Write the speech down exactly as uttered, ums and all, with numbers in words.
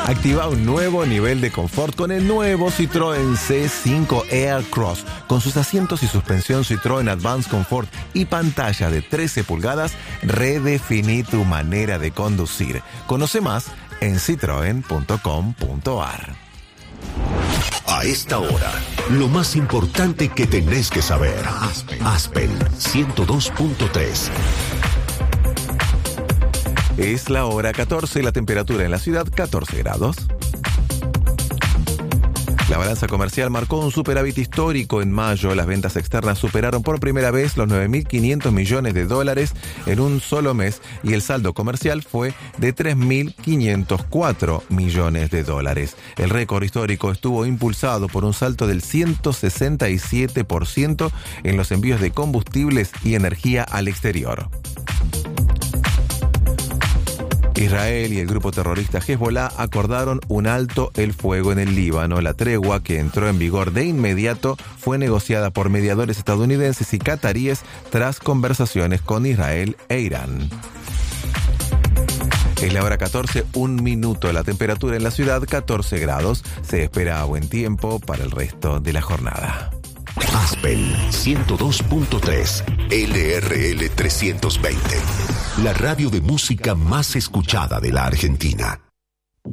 Activa un nuevo nivel de confort con el nuevo Citroën C cinco Aircross. Con sus asientos y suspensión Citroën Advanced Comfort y pantalla de trece pulgadas, redefiní tu manera de conducir. Conoce más en citroen punto com punto ar. A esta hora, lo más importante que tenés que saber. Aspen, Aspen ciento dos punto tres. Es la hora catorce, la temperatura en la ciudad catorce grados. La balanza comercial marcó un superávit histórico en mayo. Las ventas externas superaron por primera vez los nueve mil quinientos millones de dólares en un solo mes y el saldo comercial fue de tres mil quinientos cuatro millones de dólares. El récord histórico estuvo impulsado por un salto del ciento sesenta y siete por ciento en los envíos de combustibles y energía al exterior. Israel y el grupo terrorista Hezbollah acordaron un alto el fuego en el Líbano. La tregua, que entró en vigor de inmediato, fue negociada por mediadores estadounidenses y cataríes tras conversaciones con Israel e Irán. Es la hora catorce, un minuto. La temperatura en la ciudad catorce grados. Se espera buen tiempo para el resto de la jornada. Aspen ciento dos punto tres, L R L trescientos veinte. La radio de música más escuchada de la Argentina.